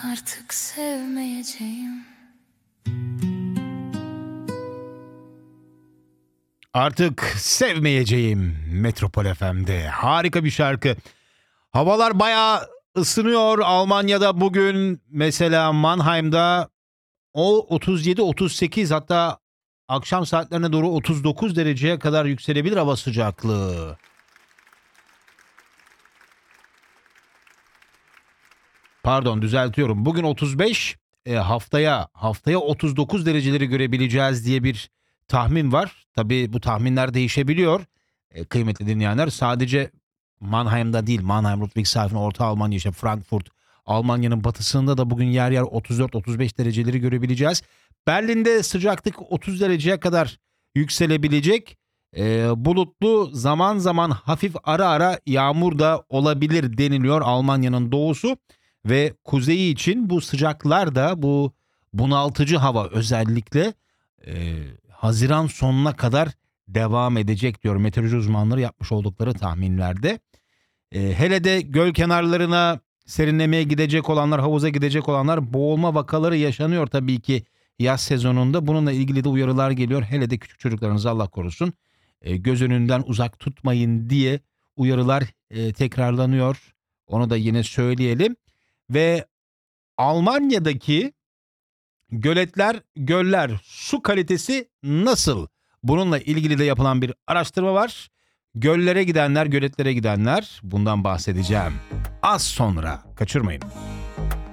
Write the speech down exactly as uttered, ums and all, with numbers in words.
Artık sevmeyeceğim. Artık sevmeyeceğim Metropol F M'de. Harika bir şarkı. Havalar bayağı ısınıyor. Almanya'da bugün mesela Mannheim'da o otuz yedi otuz sekiz, hatta akşam saatlerine doğru otuz dokuz dereceye kadar yükselebilir hava sıcaklığı. Pardon, düzeltiyorum. Bugün otuz beş, e, haftaya haftaya otuz dokuz dereceleri görebileceğiz diye bir tahmin var. Tabii bu tahminler değişebiliyor. E, kıymetli dinleyenler, sadece Mannheim'da değil, Mannheim, Ludwigshafen, Orta Almanya, işte Frankfurt, Almanya'nın batısında da bugün yer yer otuz dört otuz beş dereceleri görebileceğiz. Berlin'de sıcaklık otuz dereceye kadar yükselebilecek. E, bulutlu, zaman zaman hafif ara ara yağmur da olabilir deniliyor Almanya'nın doğusu. Ve kuzeyi için bu sıcaklar da, bu bunaltıcı hava özellikle e, Haziran sonuna kadar devam edecek diyor meteoroloji uzmanları yapmış oldukları tahminlerde. E, hele de göl kenarlarına serinlemeye gidecek olanlar, havuza gidecek olanlar, boğulma vakaları yaşanıyor tabii ki yaz sezonunda. Bununla ilgili de uyarılar geliyor. Hele de küçük çocuklarınızı Allah korusun e, göz önünden uzak tutmayın diye uyarılar e, tekrarlanıyor. Onu da yine söyleyelim. Ve Almanya'daki göletler, göller, su kalitesi nasıl? Bununla ilgili de yapılan bir araştırma var. Göllere gidenler, göletlere gidenler, bundan bahsedeceğim az sonra. Kaçırmayın.